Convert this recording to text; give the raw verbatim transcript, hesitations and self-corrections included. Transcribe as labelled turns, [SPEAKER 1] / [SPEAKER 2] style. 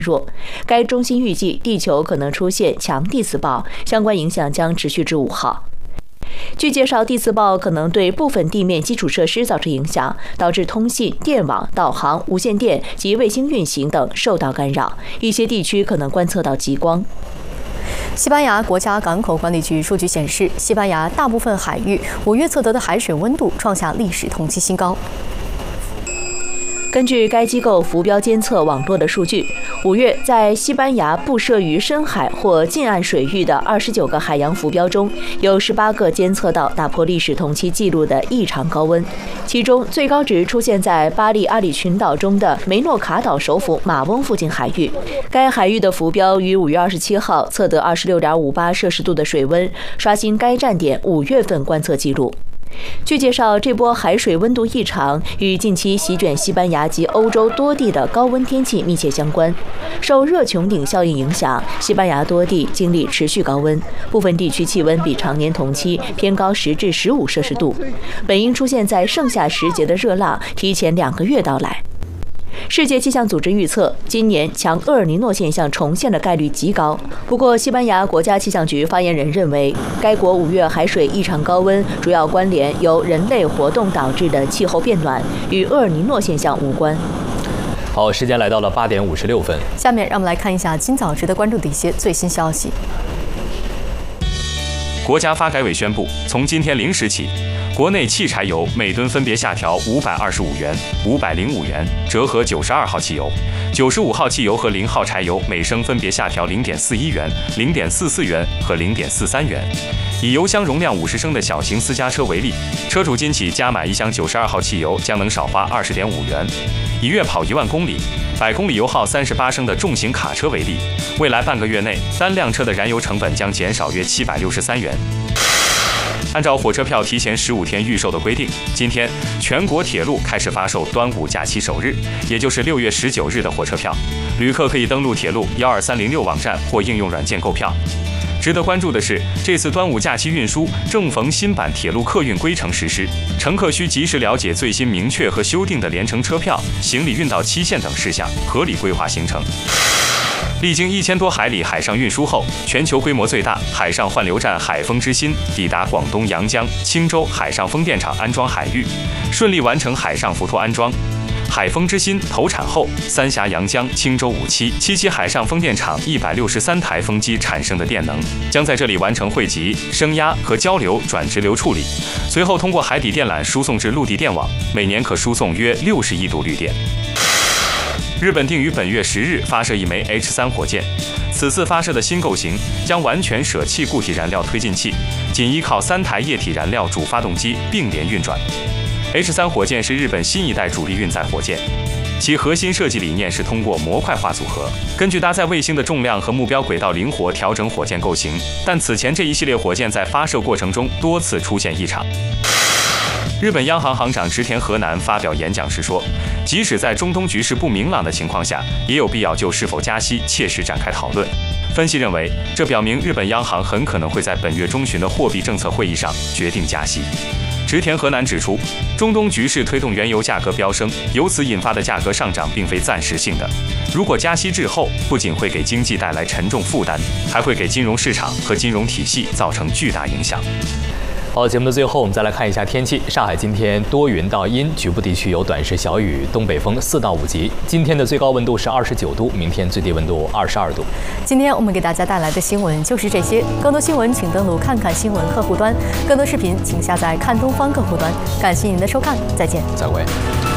[SPEAKER 1] 弱。该中心预计地球可能出现强地磁暴，相关影响将持续至五号。据介绍，地磁暴可能对部分地面基础设施造成影响，导致通信、电网、导航、无线电及卫星运行等受到干扰，一些地区可能观测到极光。
[SPEAKER 2] 西班牙国家港口管理局数据显示，西班牙大部分海域五月测得的海水温度创下历史同期新高。
[SPEAKER 1] 根据该机构浮标监测网络的数据，五月在西班牙布设于深海或近岸水域的二十九个海洋浮标中，有十八个监测到打破历史同期记录的异常高温，其中最高值出现在巴利阿里群岛中的梅诺卡岛首府马翁附近海域。该海域的浮标于五月二十七号测得二十六点五八摄氏度的水温，刷新该站点五月份观测记录。据介绍，这波海水温度异常与近期席卷西班牙及欧洲多地的高温天气密切相关。受热穹顶效应影响，西班牙多地经历持续高温，部分地区气温比常年同期偏高十至十五摄氏度，本应出现在盛夏时节的热浪提前两个月到来。世界气象组织预测，今年强厄尔尼诺现象重现的概率极高。不过，西班牙国家气象局发言人认为，该国五月海水异常高温主要关联由人类活动导致的气候变暖，与厄尔尼诺现象无关。
[SPEAKER 3] 好，时间来到了八点五十六分。
[SPEAKER 2] 下面让我们来看一下今早值得关注的一些最新消息。
[SPEAKER 4] 国家发改委宣布，从今天零时起，国内汽柴油每吨分别下调五百二十五元、五百零五元，折合九十二号汽油；九十五号汽油和零号柴油每升分别下调零点四一元、零点四四元和零点四三元。以油箱容量五十升的小型私家车为例，车主今起加满一箱九十二号汽油将能少花二十点五元。以月跑一万公里、百公里油耗三十八升的重型卡车为例，未来半个月内单辆车的燃油成本将减少约七百六十三元。按照火车票提前十五天预售的规定，今天全国铁路开始发售端午假期首日，也就是六月十九日的火车票。旅客可以登录铁路幺二三零六网站或应用软件购票。值得关注的是，这次端午假期运输正逢新版铁路客运规程实施，乘客需及时了解最新明确和修订的联程车票、行李运到期限等事项，合理规划行程。历经一千多海里海上运输后，全球规模最大海上换流站海风之心抵达广东阳江青州海上风电场安装海域，顺利完成海上浮托安装。海风之心投产后，三峡阳江青州五期七期海上风电场一百六十三台风机产生的电能，将在这里完成汇集、升压和交流转直流处理，随后通过海底电缆输送至陆地电网，每年可输送约六十亿度绿电。日本定于本月十日发射一枚 H 三 火箭，此次发射的新构型将完全舍弃固体燃料推进器，仅依靠三台液体燃料主发动机并联运转。H 三 火箭是日本新一代主力运载火箭，其核心设计理念是通过模块化组合，根据搭载卫星的重量和目标轨道灵活调整火箭构型。但此前这一系列火箭在发射过程中多次出现异常。日本央行行长植田和男发表演讲时说，即使在中东局势不明朗的情况下，也有必要就是否加息切实展开讨论。分析认为，这表明日本央行很可能会在本月中旬的货币政策会议上决定加息。植田和男指出，中东局势推动原油价格飙升，由此引发的价格上涨并非暂时性的。如果加息滞后，不仅会给经济带来沉重负担，还会给金融市场和金融体系造成巨大影响。
[SPEAKER 3] 好，节目的最后，我们再来看一下天气。上海今天多云到阴，局部地区有短时小雨，东北风四到五级。今天的最高温度是二十九度，明天最低温度二十二度。
[SPEAKER 2] 今天我们给大家带来的新闻就是这些，更多新闻请登录看看新闻客户端，更多视频请下载看东方客户端。感谢您的收看，再见，
[SPEAKER 3] 再会。